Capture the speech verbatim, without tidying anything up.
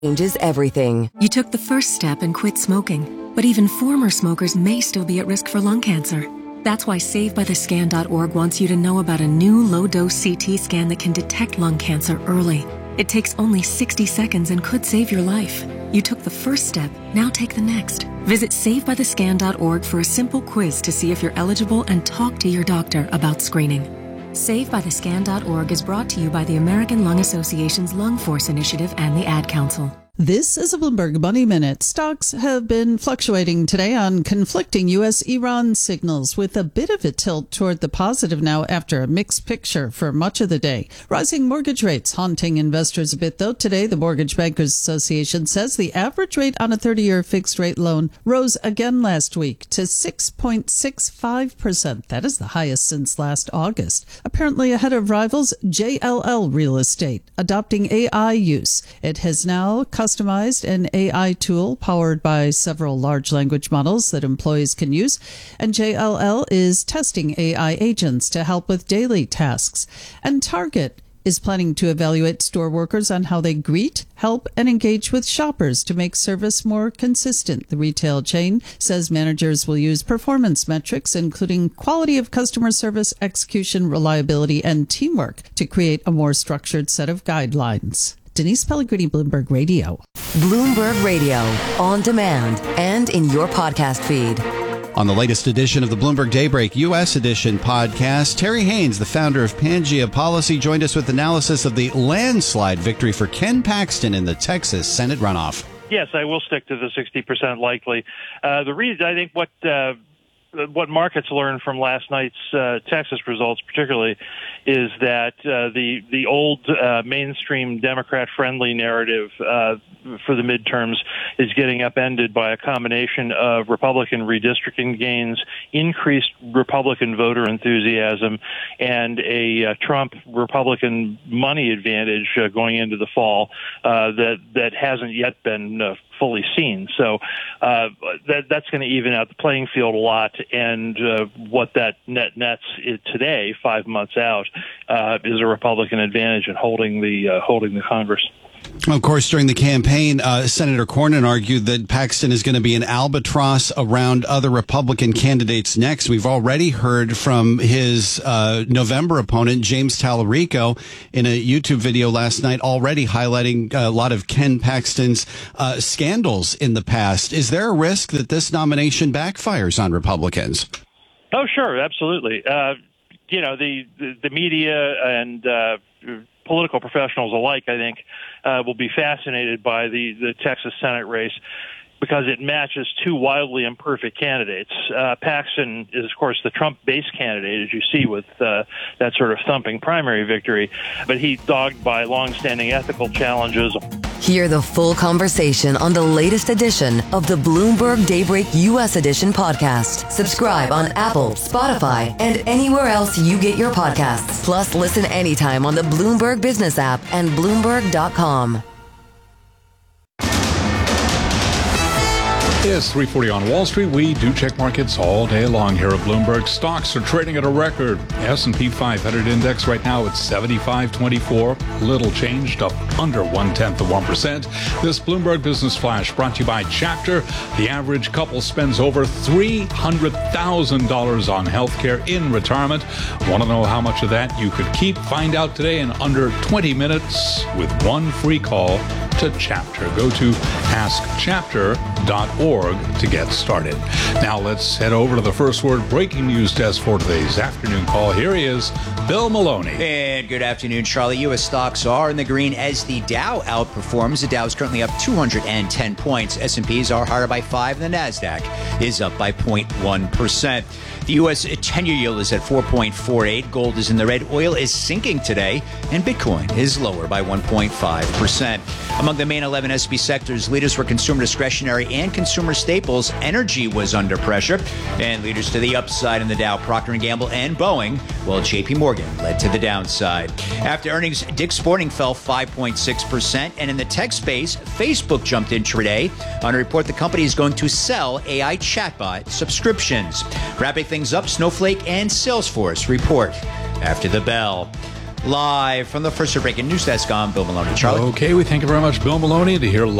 Changes everything. You took the first step and quit smoking, but even former smokers may still be at risk for lung cancer. That's why save by the scan dot org wants you to know about a new low-dose C T scan that can detect lung cancer early. It takes only sixty seconds and could save your life. You took the first step, now take the next. Visit save by the scan dot org for a simple quiz to see if you're eligible and talk to your doctor about screening. save by the scan dot org is brought to you by the American Lung Association's Lung Force Initiative and the Ad Council. This is a Bloomberg Money Minute. Stocks have been fluctuating today on conflicting U S Iran signals, with a bit of a tilt toward the positive now after a mixed picture for much of the day. Rising mortgage rates haunting investors a bit, though. Today, the Mortgage Bankers Association says the average rate on a thirty-year fixed-rate loan rose again last week to six point six five percent. That is the highest since last August. Apparently ahead of rivals J L L Real Estate, adopting A I use. It has now customized an A I tool powered by several large language models that employees can use, and J L L is testing A I agents to help with daily tasks. And Target is planning to evaluate store workers on how they greet, help, and engage with shoppers to make service more consistent. The retail chain says managers will use performance metrics, including quality of customer service, execution, reliability, and teamwork, to create a more structured set of guidelines. Denise Pellegrini, Bloomberg Radio. Bloomberg Radio, on demand and in your podcast feed. On the latest edition of the Bloomberg Daybreak U S Edition podcast, Terry Haynes, the founder of Pangea Policy, joined us with analysis of the landslide victory for Ken Paxton in the Texas Senate runoff. Yes, I will stick to the sixty percent likely. Uh, the reason, I think what uh, what markets learned from last night's uh, Texas results particularly is that uh, the the old uh, mainstream Democrat-friendly narrative uh, for the midterms is getting upended by a combination of Republican redistricting gains, increased Republican voter enthusiasm, and a uh, Trump Republican money advantage uh, going into the fall uh, that that hasn't yet been uh, fully seen. So uh, that that's going to even out the playing field a lot. And uh, what that net nets today, five months out, uh, is a Republican advantage in holding the uh, holding the Congress. Of course, during the campaign, uh, Senator Cornyn argued that Paxton is going to be an albatross around other Republican candidates next. We've already heard from his uh, November opponent, James Tallarico, in a YouTube video last night, already highlighting a lot of Ken Paxton's uh, scandals in the past. Is there a risk that this nomination backfires on Republicans? Oh, sure, absolutely. Uh, you know, the, the, the media and uh, political professionals alike, I think, uh, will be fascinated by the, the Texas Senate race because it matches two wildly imperfect candidates. Uh, Paxton is, of course, the Trump-based candidate, as you see with uh, that sort of thumping primary victory, but he's dogged by longstanding ethical challenges. Hear the full conversation on the latest edition of the Bloomberg Daybreak U S Edition podcast. Subscribe on Apple, Spotify, and anywhere else you get your podcasts. Plus, listen anytime on the Bloomberg Business app and Bloomberg dot com. It's three forty on Wall Street. We do check markets all day long here at Bloomberg. Stocks are trading at a record. S and P five hundred index right now at seventy-five twenty-four. Little changed, up under one-tenth of one percent. This Bloomberg Business Flash brought to you by Chapter. The average couple spends over three hundred thousand dollars on healthcare in retirement. Want to know how much of that you could keep? Find out today in under twenty minutes with one free call to Chapter. Go to ask chapter dot org to get started. Now let's head over to the First Word breaking news desk for today's afternoon call. Here he is, Bill Maloney. And good afternoon, Charlie. U S stocks are in the green as the Dow outperforms. The Dow is currently up two hundred ten points. S and P's are higher by five, and the NASDAQ is up by zero point one percent. The U S ten-year yield is at four point four eight. Gold is in the red. Oil is sinking today, and Bitcoin is lower by one point five percent. Among the main eleven S and P sectors, leaders were consumer discretionary and consumer staples. Energy was under pressure, and leaders to the upside in the Dow, Procter and Gamble and Boeing, while J P Morgan led to the downside. After earnings, Dick's Sporting fell five point six percent, and in the tech space, Facebook jumped intraday on a report the company is going to sell A I chatbot subscriptions. Wrapping things up, Snowflake and Salesforce report after the bell. live from the First Breaking News Desk. I'm Bill Maloney. Charlie? Okay, we thank you very much, Bill Maloney, to hear